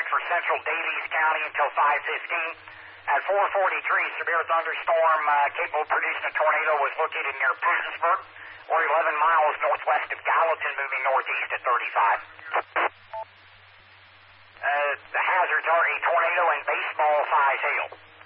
for central Daviess County until 5:15. At 4:43, severe thunderstorm capable of producing a tornado was located near Prudensburg, or 11 miles northwest of Gallatin, moving northeast at 35. The hazards are a tornado and baseball-size hail.